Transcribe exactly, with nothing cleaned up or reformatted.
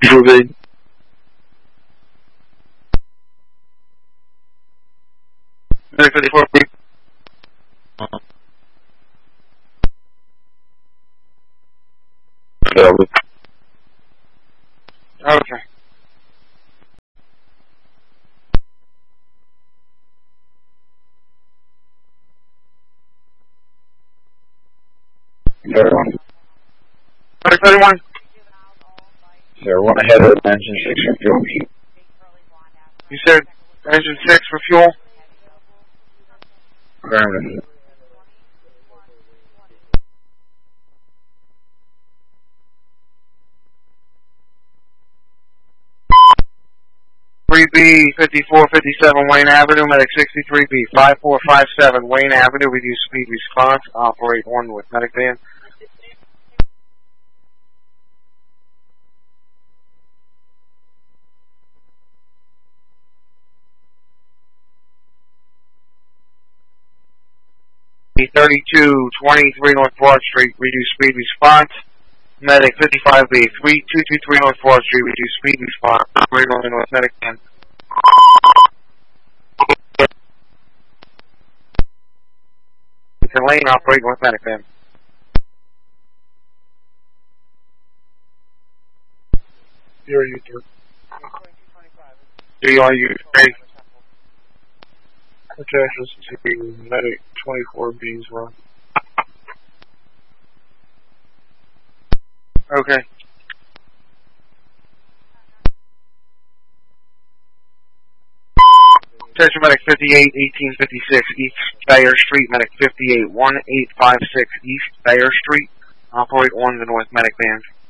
fifty-four B. Medic fifty-four B. Okay. Everyone. Medic thirty-one. Everyone ahead of engine six for fuel. You said engine six for fuel? Affirmative. three B fifty-four fifty-seven Wayne Avenue, Medic sixty-three B five four five seven Wayne Avenue, reduce speed response, operate one with Medic van. thirty-two twenty-three North Broad Street, reduce speed response. Medic fifty-five B three two two three North Broad Street, reduce speed response, operate one with Medic van. It's a lane, operate with Medic van. Here you do. Do you all use three? Okay, just to Medic twenty-four B's run. Okay. Attention Medic fifty-eight eighteen fifty-six East Thayer Street, Medic fifty-eight eighteen fifty-six East Thayer Street, operate one to North Medic van.